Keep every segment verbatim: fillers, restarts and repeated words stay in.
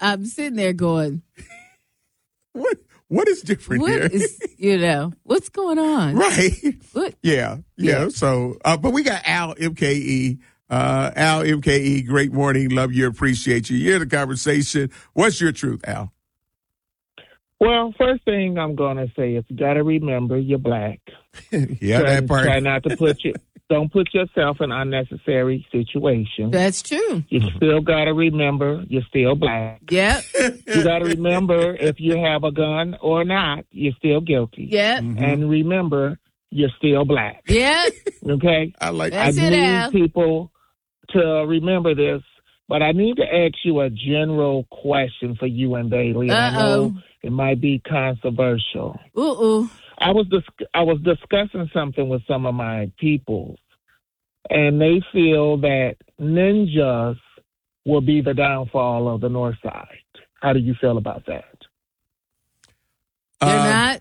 I'm sitting there going, what? What is different what here? is, you know, what's going on? Right. What? Yeah. Yeah. Yeah. So, uh, but we got Al M K E. Uh, Al M K E, great morning. Love you. Appreciate you. You're in the conversation. What's your truth, Al? Well, first thing I'm going to say is you got to remember you're black. yeah, try, that part. Try not to put you, don't put yourself in unnecessary situations. That's true. You still got to remember you're still black. Yep. You got to remember if you have a gun or not, you're still guilty. Yep. Mm-hmm. And remember, you're still black. Yep. Okay? I like That's I it, need Al. people to remember this, but I need to ask you a general question for you and Bailey. And I know Uh-oh. it might be controversial. Ooh-ooh. I was dis- I was discussing something with some of my people, and they feel that ninjas will be the downfall of the North Side. How do you feel about that? They're Um, not.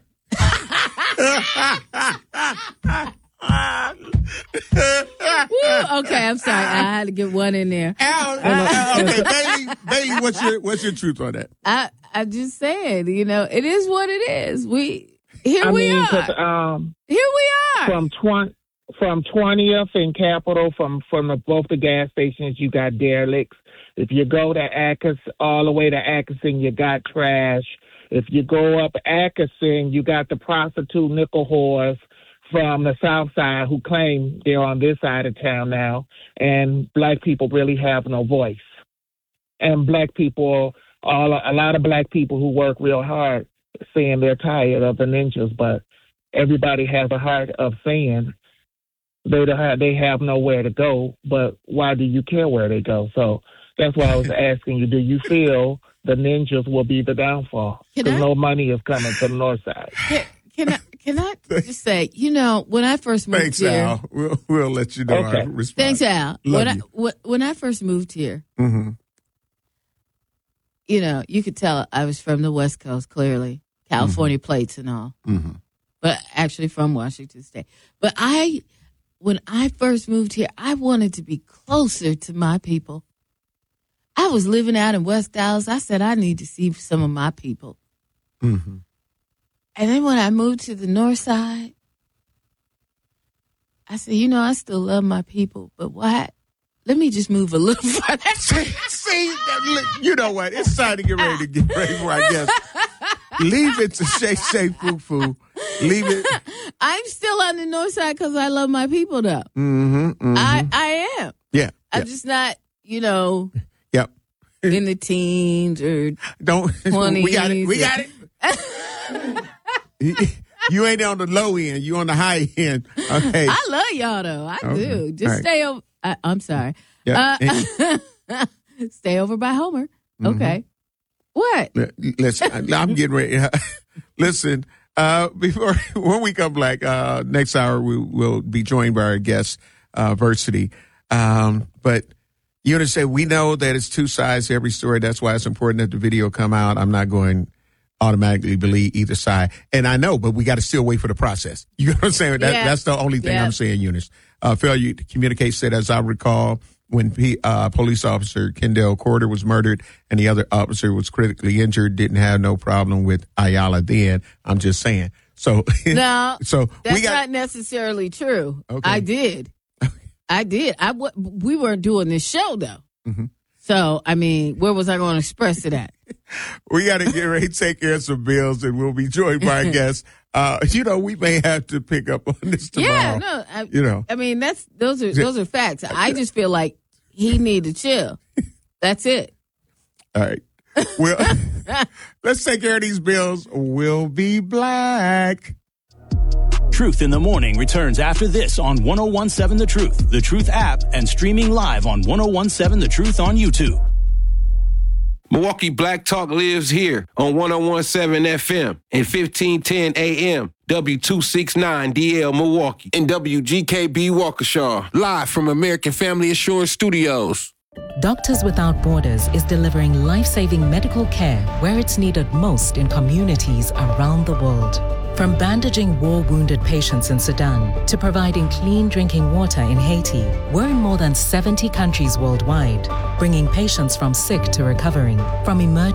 Woo, okay, I'm sorry. I had to get one in there. Al, uh, okay, Bailey, Bailey, what's your what's your truth on that? I I'm just saying, you know, it is what it is. We here I we mean, are. 'cause, um, Here we are. from twenty from twentieth and Capitol, from from the, both the gas stations, you got derelicts. If you go to Atkinson, all the way to Atkinson, you got trash. If you go up Atkinson, you got the prostitute nickel whores from the South Side who claim they're on this side of town now, and black people really have no voice. And black people, all a lot of black people who work real hard, saying they're tired of the ninjas, but everybody has a heart of saying they don't have, they have nowhere to go. But why do you care where they go? So that's why I was asking you: do you feel the ninjas will be the downfall? Can Because I- no money is coming to the North Side. Can, can I can I just say, you know, when I first moved Thanks, here. Al. We'll we'll let you know Okay. our response. Thanks, Al. Love when I you. wh- when I first moved here, Mm-hmm. you know, you could tell I was from the West Coast, clearly, California plates and all, Mm-hmm. but actually from Washington State. But I, when I first moved here, I wanted to be closer to my people. I was living out in West Dallas. I said, I need to see some of my people. Mm-hmm. And then when I moved to the North Side, I said, you know, I still love my people, but why? Let me just move a little further. See, see, look, you know what? It's time to get ready to get ready for our guest. Leave it to Shay Shay Foo Foo. Leave it. I'm still on the North Side because I love my people, though. Mm-hmm, mm-hmm. I, I am. yeah. I'm yeah. just not, you know, Yep. in the teens or Don't. twenties. We got it. We got it. You- You ain't on the low end. You on the high end. Okay. I love y'all, though. I Okay. do. Just All right. stay over. I, I'm sorry. Yeah. Uh, stay over by Homer. Mm-hmm. Okay. What? Listen, I'm getting ready. Listen, uh, before when we come back uh, next hour, we will be joined by our guest, uh, Versity. Um, but you understand, we know that it's two sides to every story. That's why it's important that the video come out. I'm not going automatically believe either side, and I know, but we got to still wait for the process. You know what I'm saying? That, Yeah. That's the only thing Yeah. I'm saying, Eunice. Uh, failure to communicate said, as I recall, when P, uh, police officer Kendall Corder was murdered and the other officer was critically injured, didn't have no problem with Ayala then. I'm just saying. So, No, so that's we got, not necessarily true. Okay. I did. I did. I w- we weren't doing this show, though. Mhm. So, I mean, where was I going to express it at? we got to get ready to take care of some bills, and we'll be joined by a guest. Uh, you know, we may have to pick up on this tomorrow. Yeah, no. I, You know. I mean, that's those are those are facts. I just feel like he need to chill. That's it. All right. Well, let's take care of these bills. We'll be black. Truth in the Morning returns after this on one oh one seven The Truth, The Truth app, and streaming live on one oh one seven The Truth on YouTube. Milwaukee Black Talk lives here on one oh one seven F M and fifteen ten A M, W two sixty-nine D L Milwaukee, and W G K B Waukesha, live from American Family Assurance Studios. Doctors Without Borders is delivering life-saving medical care where it's needed most in communities around the world. From bandaging war-wounded patients in Sudan to providing clean drinking water in Haiti, we're in more than seventy countries worldwide, bringing patients from sick to recovering, from emergency